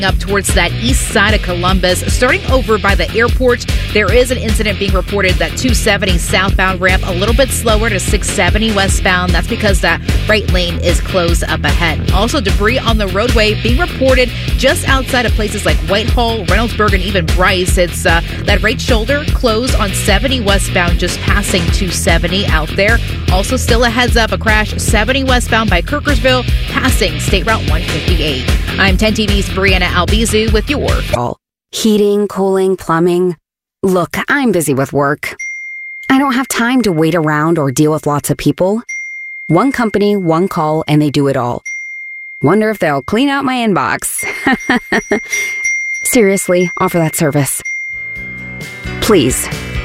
Up towards that east side of Columbus, starting over by the airport, there is an incident being reported that 270 southbound ramp a little bit slower to 670 westbound. That's because that right lane is closed up ahead. Also, debris on the roadway being reported just outside of places like Whitehall, Reynoldsburg, and even Bryce. It's that right shoulder closed on 70 westbound, just passing 270 out there. Also, still a heads up, a crash 70 westbound by Kirkersville, passing State Route 158. I'm 10 TV's Brianna Albizu with your heating, cooling, plumbing. Look, I'm busy with work. I don't have time to wait around or deal with lots of people. One company, one call, and they do it all. Wonder if they'll clean out my inbox. Seriously, offer that service. Please.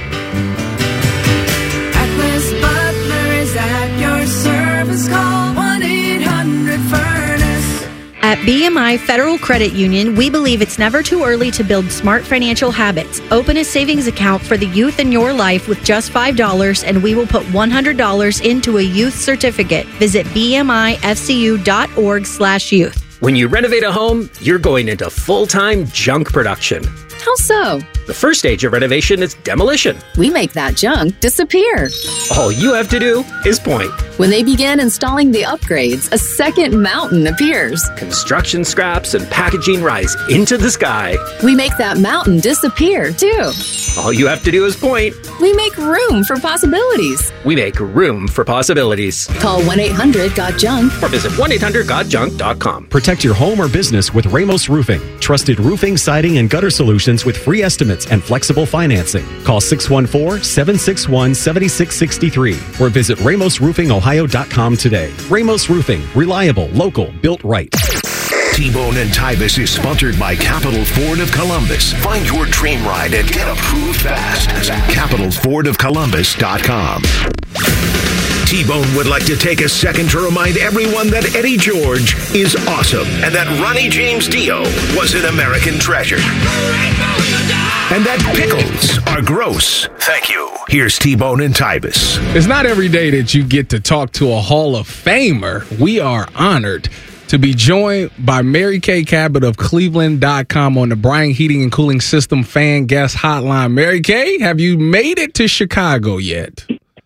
Atlas Butler is at your service. Call 1-800-FURNACE. At BMI Federal Credit Union, we believe it's never too early to build smart financial habits. Open a savings account for the youth in your life with just $5, and we will put $100 into a youth certificate. Visit bmifcu.org/youth. When you renovate a home, you're going into full-time junk production. How so? The first stage of renovation is demolition. We make that junk disappear. All you have to do is point. When they begin installing the upgrades, a second mountain appears. Construction scraps and packaging rise into the sky. We make that mountain disappear, too. All you have to do is point. We make room for possibilities. We make room for possibilities. Call 1-800-GOT-JUNK or visit 1-800-GOT-JUNK.com. Protect your home or business with Ramos Roofing. Trusted roofing, siding, and gutter solutions with free estimates and flexible financing. Call 614-761-7663 or visit RamosRoofingOhio.com today. Ramos Roofing. Reliable, local, built right. T-Bone and Tybus is sponsored by Capital Ford of Columbus. Find your dream ride and get approved fast at CapitalFordOfColumbus.com. T-Bone would like to take a second to remind everyone that Eddie George is awesome and that Ronnie James Dio was an American treasure. And that pickles are gross. Thank you. Here's T-Bone and Tybus. It's not every day that you get to talk to a Hall of Famer. We are honored to be joined by Mary Kay Cabot of Cleveland.com on the Bryant Heating and Cooling System fan guest hotline. Mary Kay, have you made it to Chicago yet?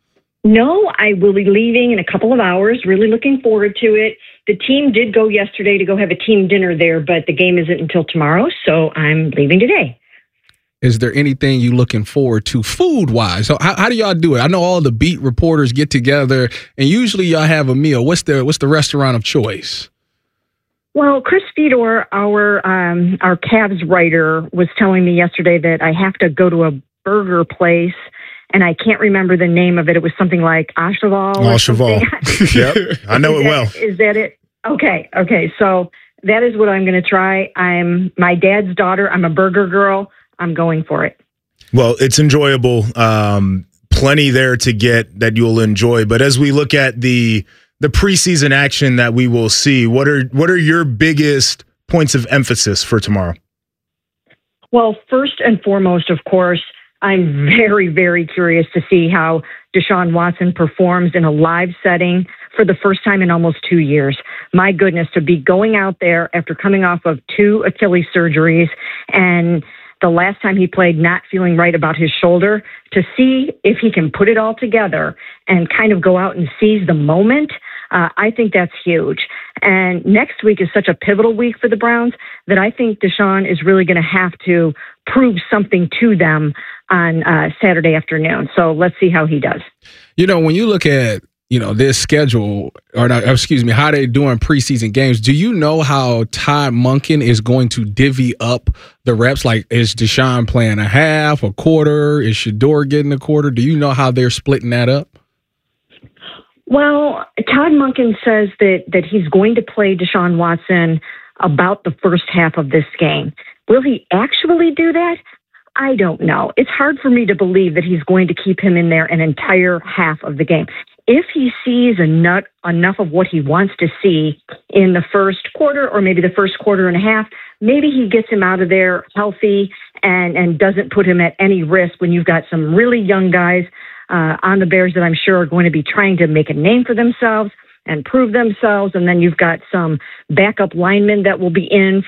No, I will be leaving in a couple of hours. Really looking forward to it. The team did go yesterday to go have a team dinner there, but the game isn't until tomorrow, so I'm leaving today. Is there anything you looking forward to food-wise? So how do y'all do it? I know all the beat reporters get together, and usually y'all have a meal. What's the restaurant of choice? Well, Chris Fedor, our Cavs writer, was telling me yesterday that I have to go to a burger place, and I can't remember the name of it. It was something like Cheval. Cheval. Yep, I know it well. Is that it? Okay. So that is what I'm going to try. I'm my dad's daughter. I'm a burger girl. I'm going for it. Well, it's enjoyable. Plenty there to get that you'll enjoy. But as we look at the preseason action that we will see, what are your biggest points of emphasis for tomorrow? Well, first and foremost, of course, I'm very, very curious to see how Deshaun Watson performs in a live setting for the first time in almost 2 years. My goodness, to be going out there after coming off of 2 Achilles surgeries and the last time he played not feeling right about his shoulder, to see if he can put it all together and kind of go out and seize the moment, I think that's huge. And next week is such a pivotal week for the Browns that I think Deshaun is really going to have to prove something to them on Saturday afternoon. So let's see how he does. You know, when you look at, this schedule, how they doing preseason games, do you know how Todd Monken is going to divvy up the reps? Like, is Deshaun playing a half, a quarter? Is Shedeur getting a quarter? Do you know how they're splitting that up? Well, Todd Monken says that he's going to play Deshaun Watson about the first half of this game. Will he actually do that? I don't know. It's hard for me to believe that he's going to keep him in there an entire half of the game. If he sees enough of what he wants to see in the first quarter or maybe the first quarter and a half, maybe he gets him out of there healthy and doesn't put him at any risk when you've got some really young guys on the Bears that I'm sure are going to be trying to make a name for themselves and prove themselves. And then you've got some backup linemen that will be in